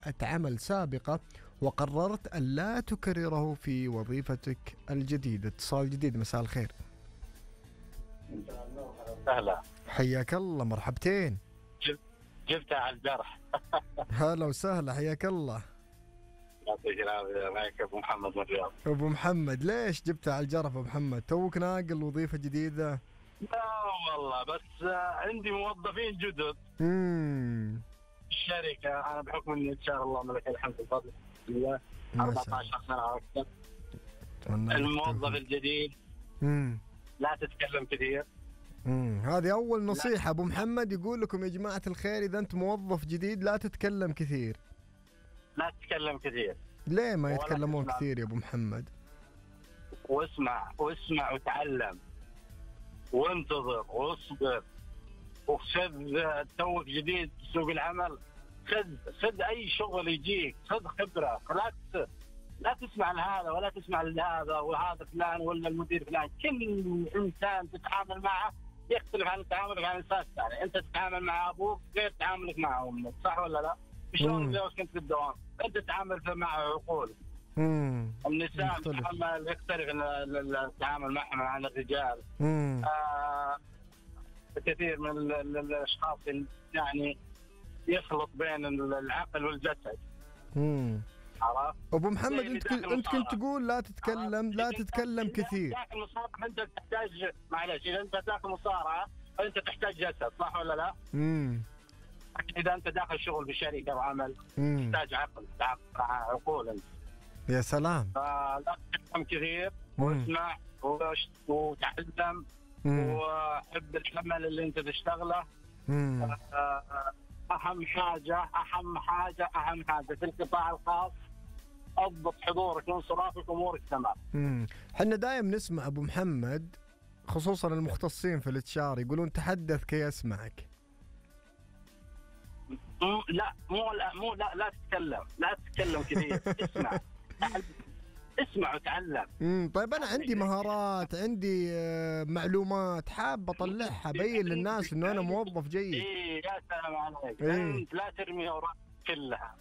عمل سابقة وقررت أن لا تكرره في وظيفتك الجديدة. اتصال جديد، مساء الخير. سهلة. حياك الله، مرحبتين. جبتها على الجرح. هلا وسهلا، حياك الله. يعطيك العافية، معك أبو محمد من الرياض. أبو محمد، ليش جبتها على الجرف أبو محمد؟ توك ناقل وظيفة جديدة؟ لا والله، بس عندي موظفين جدد. الشركة أنا بحكم إني إن شاء الله ملك الحمد بفضل الله 14 سنة أكثر. الموظف الجديد لا تتكلم كثير. هذه أول نصيحة أبو محمد يقول لكم يا جماعة الخير، إذا أنت موظف جديد لا تتكلم كثير. لا تتكلم كثير. ليه ما يتكلمون كثير يا أبو محمد؟ واسمع وتعلم وانتظر واصبر، وخذ توك جديد سوق العمل، خذ أي شغل يجيك، خذ خبرة. لا تسمع لهذا ولا تسمع لهذا، وهذا فلان ولا المدير فلان. كل إنسان تتعامل معه يختلف عن تعاملك مع إنسان ثاني. أنت تتعامل مع أبوك غير تعاملك مع أمك، صح ولا لا؟ شلون لو كنت في الدوام أنت تتعامل مع عقول. النساء تتعامل يختلف التعامل معهم عن الرجال. كثير من الأشخاص يعني يخلط بين العقل والجسد. أبو محمد، أنت كنت تقول لا تتكلم كثير. تاكل مصارعة أنت تحتاج، معلش، إذا أنت تاكل مصارعة أنت تحتاج جسد، صح ولا لا؟ إذا أنت داخل شغل بشركة وعمل تحتاج عقل، عقول أنت. يا سلام. لا تتكلم كثير، واسمع وتعلم وحب العمل اللي أنت تشتغله. أهم حاجة في القطاع الخاص أضبط حضورك وانصرافك، أمورك تمام. حنا دايم نسمع أبو محمد، خصوصا المختصين في الاتشار، يقولون تحدث كي يسمعك. لا تتكلم كثير. اسمع وتعلم. طيب أنا عندي مهارات، عندي معلومات حاب أطلعها، أبين للناس إنه أنا موظف جيد. يا سلام عليك. أنت لا ترمي أوراق كلها.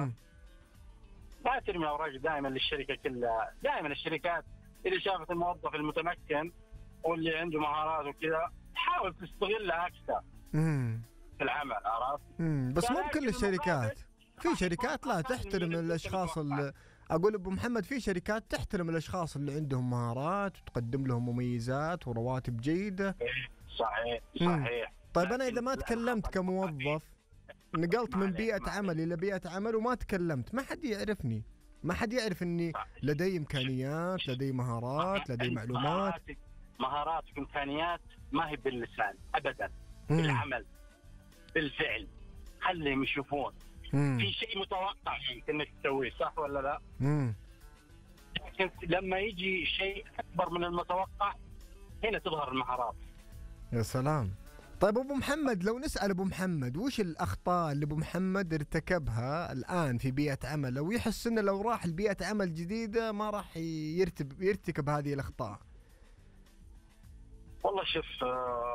لا ترمي أوراق دائما للشركة كلها. دائما الشركات إذا شافت الموظف المتمكن واللي عنده مهارات وكذا تحاول تستغلها أكثر في العمل، عرفت؟ بس مو كل الشركات. في شركات لا تحترم الأشخاص أقول أبو محمد، في شركات تحترم الأشخاص اللي عندهم مهارات وتقدم لهم مميزات ورواتب جيدة. صحيح. طيب أنا إذا ما تكلمت كموظف، نقلت من بيئة عمل إلى بيئة عمل وما تكلمت، ما حد يعرفني، ما حد يعرف إني لدي إمكانيات، لدي مهارات، لدي معلومات. مهارات وإمكانيات ما هي باللسان أبدا، بالعمل، بالفعل. خليهم يشوفون في شيء متوقع انك تسويه، صح ولا لا؟ لكن لما يجي شيء اكبر من المتوقع هنا تظهر المهارات. يا سلام. طيب ابو محمد، لو نسال ابو محمد وش الاخطاء اللي ابو محمد ارتكبها الان في بيئه عمل، لو يحس انه لو راح لبيئه عمل جديده ما راح يرتكب هذه الاخطاء؟ والله شوف،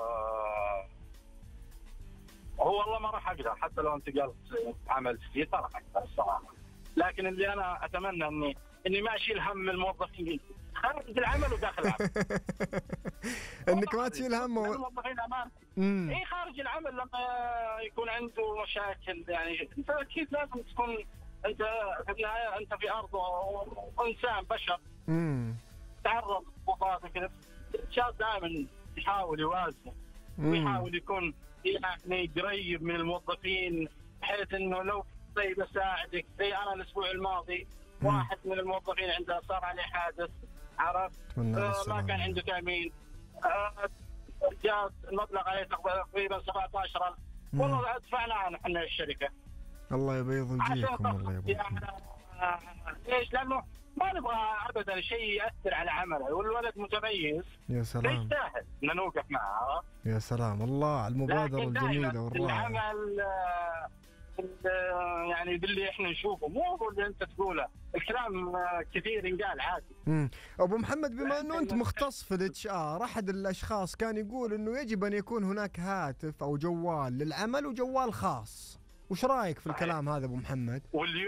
هو والله ما راح اقدر، حتى لو انتقلت عمل جديد ما راح اقدر الصراحه. لكن اللي انا اتمنى اني ما اشيل هم الموظفين خارج العمل وداخل العمل. انك ما تشيل هم الموظفين امانتي. اي خارج العمل لما يكون عنده مشاكل، يعني انت اكيد لازم تكون انت في النهايه انت في ارض وانسان بشر تعرض لضغوطات وكذا. الشاب دائما يحاول يوازن ويحاول يكون يعني قريب من الموظفين، بحيث انه لو طيب اساعدك. زي انا الاسبوع الماضي واحد من الموظفين عنده صار عليه حادث، عرفت؟ ما كان عنده تامين، جاء المبلغ عليه تقريبا 17,000. والله دفعناه احنا الشركه. الله يبيض وجهكم. الله يبيض. ليش؟ لانه ما نبغى ابدا شيء ياثر على عمله، والولد متميز. يا سلام. يستاهل ان نوقف معه. يا سلام، الله على المبادره الجميله والرائعه. العمل يعني باللي احنا نشوفه، مو اللي انت تقوله، الكلام كثير ينقال عادي. ابو محمد، بما انه انت مختص في الاتش ار، احد الاشخاص كان يقول انه يجب ان يكون هناك هاتف او جوال للعمل وجوال خاص. وش رايك في الكلام هذا ابو محمد؟